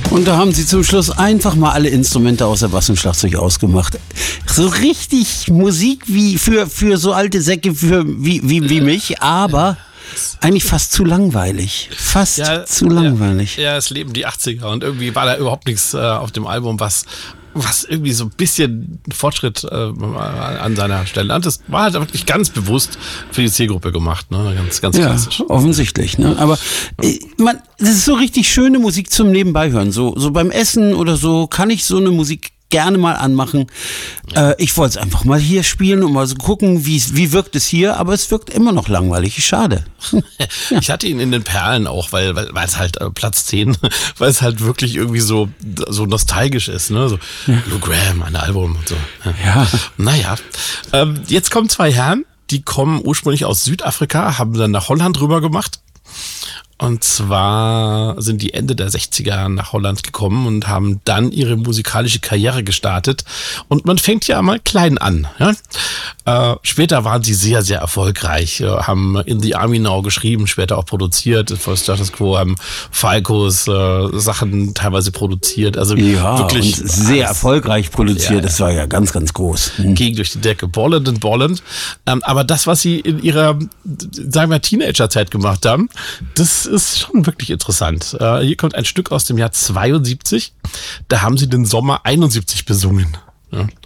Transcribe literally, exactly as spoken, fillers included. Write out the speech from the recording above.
Und da haben sie zum Schluss einfach mal alle Instrumente außer Bass und Schlagzeug ausgemacht. So richtig Musik wie für, für so alte Säcke für, wie, wie, wie mich, aber eigentlich fast zu langweilig. Fast ja, zu langweilig. Ja, ja, es leben die achtziger und irgendwie war da überhaupt nichts äh, auf dem Album, was was irgendwie so ein bisschen Fortschritt äh, an seiner Stelle hat. Das war halt wirklich ganz bewusst für die Zielgruppe gemacht, ne? Ganz, ganz klassisch. Ja, offensichtlich, ne? Aber äh, man, das ist so richtig schöne Musik zum Nebenbeihören. So, so beim Essen oder so kann ich so eine Musik gerne mal anmachen. Ja. Äh, ich wollte es einfach mal hier spielen und mal so gucken, wie, wie wirkt es hier, aber es wirkt immer noch langweilig. Schade. Ja. Ich hatte ihn in den Perlen auch, weil weil weil es halt äh, Platz zehn, weil es halt wirklich irgendwie so so nostalgisch ist, ne? So ja. Lou Gramm, ein Album und so. Ja. ja. Naja, ähm, jetzt kommen zwei Herren, die kommen ursprünglich aus Südafrika, haben dann nach Holland rüber gemacht. Und zwar sind die Ende der sechziger nach Holland gekommen und haben dann ihre musikalische Karriere gestartet. Und man fängt ja mal klein an. Ja? Äh, später waren sie sehr, sehr erfolgreich, äh, haben In the Army Now geschrieben, später auch produziert. For Status Quo haben Falcos äh, Sachen teilweise produziert. Also ja, wirklich und sehr alles erfolgreich produziert. Ja, das war ja ganz, ganz groß. Mhm. Ging durch die Decke, ballend und ballend. Ähm, aber das, was sie in ihrer, sagen wir, Teenagerzeit gemacht haben, das ist schon wirklich interessant. Äh, hier kommt ein Stück aus dem Jahr zweiundsiebzig. Da haben sie den Sommer einundsiebzig besungen. Ja.